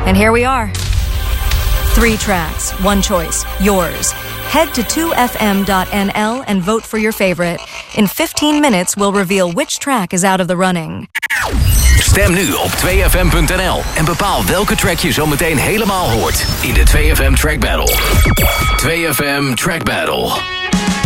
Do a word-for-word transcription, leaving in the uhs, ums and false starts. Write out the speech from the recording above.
And here we are. Three tracks, one choice, yours. Head to two f m dot n l and vote for your favorite. In fifteen minutes, we'll reveal which track is out of the running. Stem nu op twee f m punt n l en bepaal welke track je zo meteen helemaal hoort in de twee F M Track Battle. twee F M Track Battle.